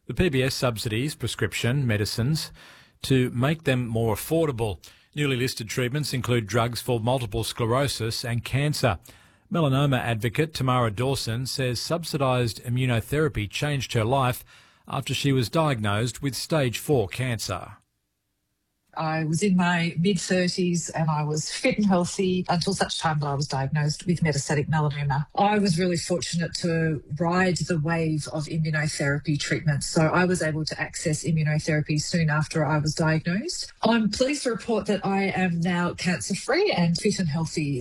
The PBS subsidies prescription medicines to make them more affordable. Newly listed treatments include drugs for multiple sclerosis and cancer. Melanoma advocate Tamara Dawson says subsidised immunotherapy changed her life after she was diagnosed with stage 4 cancer. I was in my mid-30s and I was fit and healthy until such time that I was diagnosed with metastatic melanoma. I was really fortunate to ride the wave of immunotherapy treatments, so I was able to access immunotherapy soon after I was diagnosed. I'm pleased to report that I am now cancer-free and fit and healthy.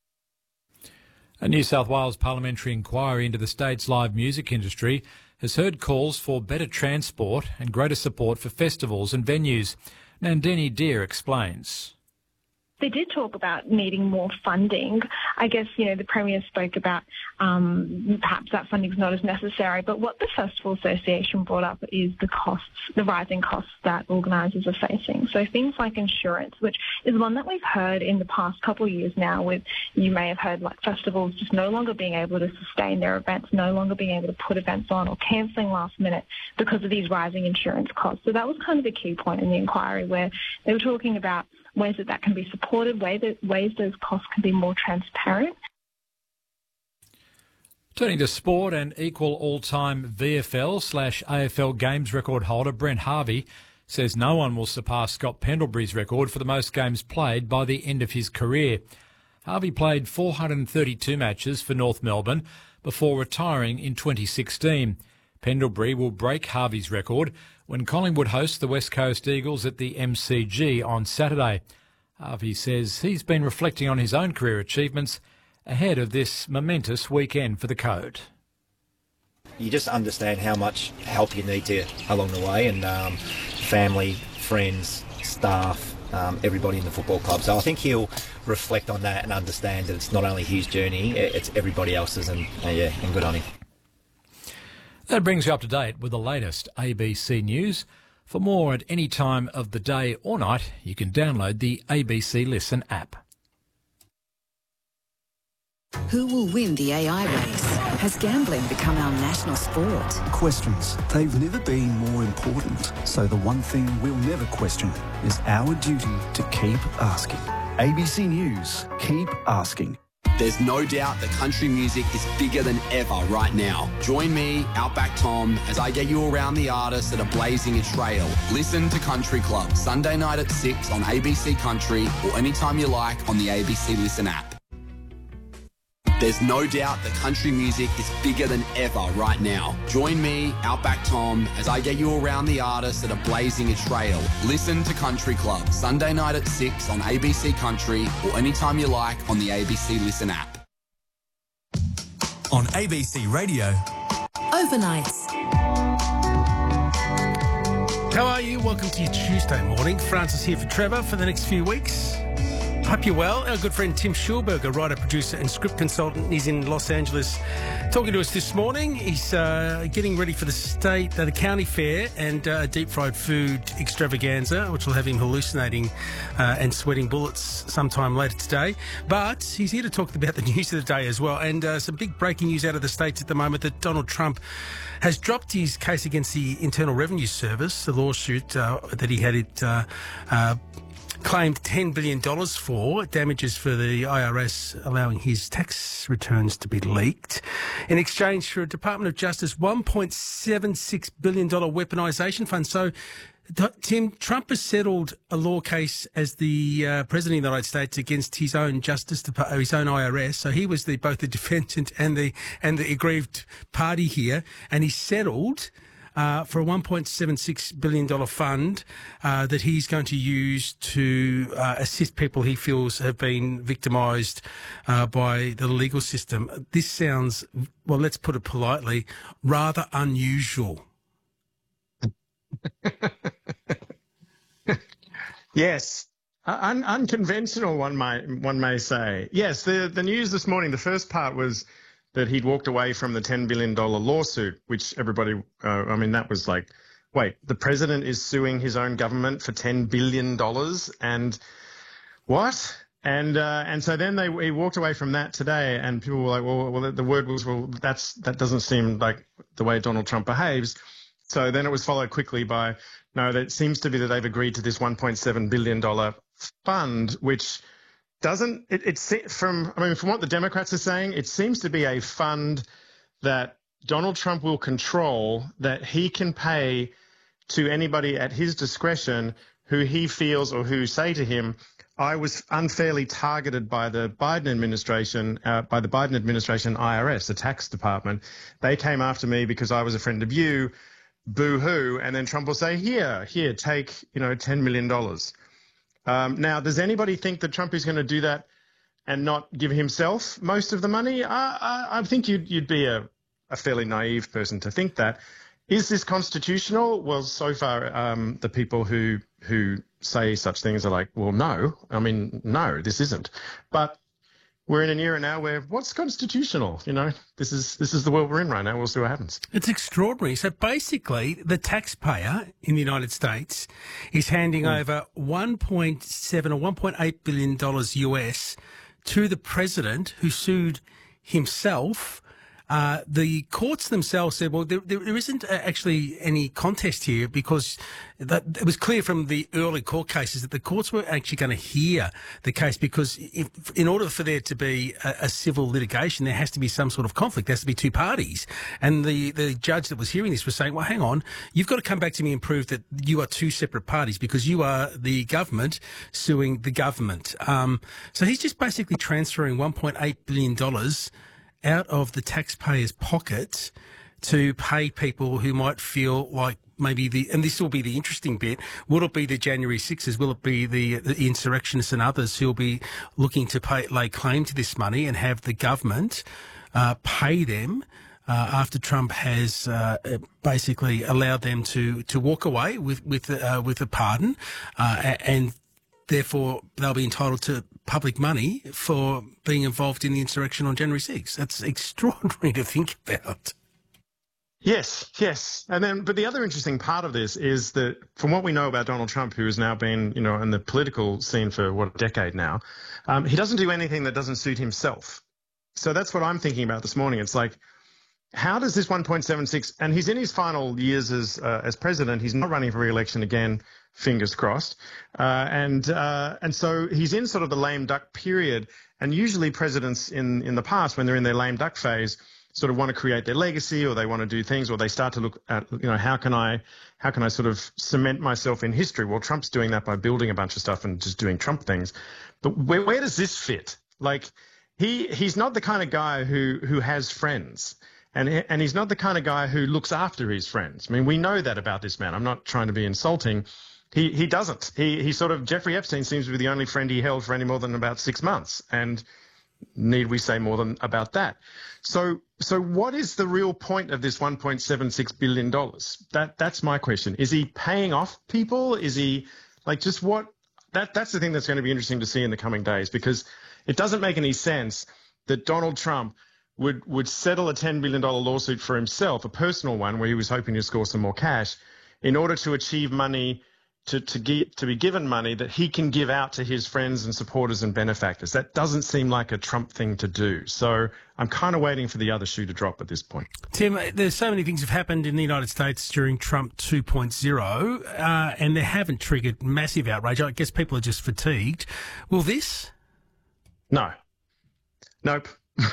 A New South Wales parliamentary inquiry into the state's live music industry has heard calls for better transport and greater support for festivals and venues. Nandini Deer explains. They did talk about needing more funding. I guess, the Premier spoke about perhaps that funding's not as necessary, but what the Festival Association brought up is the costs, the rising costs that organisers are facing. So things like insurance, which is one that we've heard in the past couple of years now with, you may have heard, like festivals just no longer being able to sustain their events, no longer being able to put events on or cancelling last minute because of these rising insurance costs. So that was kind of the key point in the inquiry, where they were talking about ways that can be supported, ways those costs can be more transparent. Turning to sport, and equal all-time VFL/AFL games record holder Brent Harvey says no one will surpass Scott Pendlebury's record for the most games played by the end of his career. Harvey played 432 matches for North Melbourne before retiring in 2016. Pendlebury will break Harvey's record when Collingwood hosts the West Coast Eagles at the MCG on Saturday. Harvey says he's been reflecting on his own career achievements ahead of this momentous weekend for the Code. You just understand how much help you need along the way, and family, friends, staff, everybody in the football club. So I think he'll reflect on that and understand that it's not only his journey, it's everybody else's, and good on him. That brings you up to date with the latest ABC News. For more at any time of the day or night, you can download the ABC Listen app. Who will win the AI race? Has gambling become our national sport? Questions. They've never been more important. So the one thing we'll never question is our duty to keep asking. ABC News. Keep asking. There's no doubt that country music is bigger than ever right now. Join me, Outback Tom, as I get you around the artists that are blazing a trail. Listen to Country Club, Sunday night at 6 on ABC Country, or anytime you like on the ABC Listen app. There's no doubt that country music is bigger than ever right now. Join me, Outback Tom, as I get you around the artists that are blazing a trail. Listen to Country Club, Sunday night at 6 on ABC Country, or anytime you like on the ABC Listen app. On ABC Radio. Overnights. How are you? Welcome to your Tuesday morning. Francis here for Trevor for the next few weeks. Hope you're well. Our good friend Tim Schulberger, writer, producer and script consultant, is in Los Angeles talking to us this morning. He's getting ready for the county fair and a deep-fried food extravaganza, which will have him hallucinating and sweating bullets sometime later today. But he's here to talk about the news of the day as well, and some big breaking news out of the States at the moment that Donald Trump has dropped his case against the Internal Revenue Service, the lawsuit that he had claimed $10 billion for damages for the IRS allowing his tax returns to be leaked in exchange for a Department of Justice $1.76 billion weaponisation fund. So, Tim, Trump has settled a law case as the President of the United States against his own Justice Department, his own IRS. So he was both the defendant and the aggrieved party here, and he settled for a $1.76 billion fund that he's going to use to assist people he feels have been victimised by the legal system. This sounds, well, let's put it politely, rather unusual. Yes. Unconventional, one may say. Yes, the news this morning, the first part was that he'd walked away from the $10 billion lawsuit, which everybody, that was like, wait, the president is suing his own government for $10 billion and what? And so then he walked away from that today, and people were like, well, the word was, well, that doesn't seem like the way Donald Trump behaves. So then it was followed quickly by, no, that seems to be that they've agreed to this $1.7 billion fund, which doesn't, from what the Democrats are saying, it seems to be a fund that Donald Trump will control, that he can pay to anybody at his discretion who he feels or who say to him, I was unfairly targeted by the Biden administration, IRS, the tax department. They came after me because I was a friend of you, boo-hoo. And then Trump will say, here, take, $10 million. Now, does anybody think that Trump is going to do that and not give himself most of the money? I think you'd be a fairly naive person to think that. Is this constitutional? Well, so far, the people who say such things are like, well, no. I mean, no, this isn't. But we're in an era now where what's constitutional? This is the world we're in right now. We'll see what happens. It's extraordinary. So basically, the taxpayer in the United States is handing over $1.7 or $1.8 billion US to the president who sued himself. The courts themselves said, well, there isn't actually any contest here because it was clear from the early court cases that the courts were actually going to hear the case because in order for there to be a civil litigation, there has to be some sort of conflict. There has to be two parties. And the judge that was hearing this was saying, well, hang on, you've got to come back to me and prove that you are two separate parties because you are the government suing the government. So he's just basically transferring $1.8 billion out of the taxpayer's pocket to pay people who might feel like maybe and this will be the interesting bit, will it be the January 6ers? Will it be the insurrectionists and others who will be looking to lay claim to this money and have the government pay them after Trump has basically allowed them to walk away with a pardon and therefore they'll be entitled to public money for being involved in the insurrection on January 6th. That's extraordinary to think about. Yes. But the other interesting part of this is that from what we know about Donald Trump, who has now been, in the political scene for a decade now, he doesn't do anything that doesn't suit himself. So that's what I'm thinking about this morning. It's like, how does this 1.76, and he's in his final years as president, he's not running for re-election again, fingers crossed. And so he's in sort of the lame duck period. And usually presidents in the past, when they're in their lame duck phase, sort of want to create their legacy or they want to do things or they start to look at, how can I sort of cement myself in history? Well, Trump's doing that by building a bunch of stuff and just doing Trump things. But where does this fit? Like he's not the kind of guy who has friends. And he's not the kind of guy who looks after his friends. I mean, we know that about this man. I'm not trying to be insulting. He doesn't. He sort of, Jeffrey Epstein seems to be the only friend he held for any more than about 6 months. And need we say more than about that? So what is the real point of this $1.76 billion? That's my question. Is he paying off people? Is he like just what? That's the thing that's going to be interesting to see in the coming days, because it doesn't make any sense that Donald Trump would settle a $10 billion lawsuit for himself, a personal one where he was hoping to score some more cash, in order to achieve money, to be given money that he can give out to his friends and supporters and benefactors. That doesn't seem like a Trump thing to do. So I'm kind of waiting for the other shoe to drop at this point. Tim, there's so many things have happened in the United States during Trump 2.0, and they haven't triggered massive outrage. I guess people are just fatigued. Will this? No. Nope.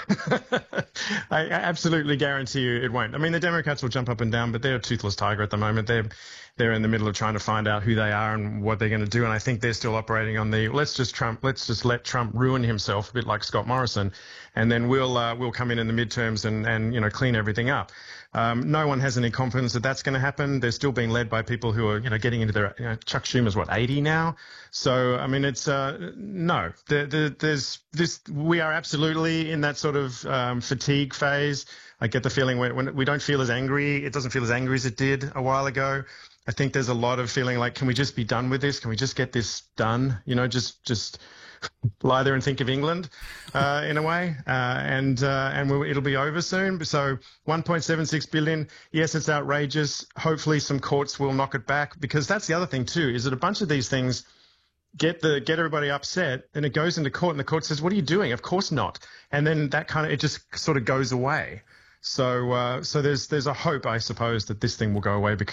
I absolutely guarantee you it won't. I mean, the Democrats will jump up and down, but they're a toothless tiger at the moment. They're in the middle of trying to find out who they are and what they're going to do. And I think they're still operating on the let's just let Trump ruin himself, a bit like Scott Morrison, and then we'll come in the midterms and clean everything up. No one has any confidence that that's going to happen. They're still being led by people who are getting into their Chuck Schumer's 80 now. So I mean, it's no. There's this. We are absolutely in that sort of fatigue phase. I get the feeling when we don't feel as angry. It doesn't feel as angry as it did a while ago. I think there's a lot of feeling like, can we just be done with this? Can we just get this done? Just lie there and think of England in a way, and it'll be over soon. So 1.76 billion, yes, it's outrageous. Hopefully some courts will knock it back, because that's the other thing too, is that a bunch of these things get everybody upset, and it goes into court, and the court says, what are you doing? Of course not. And then it just sort of goes away. So there's a hope, I suppose, that this thing will go away because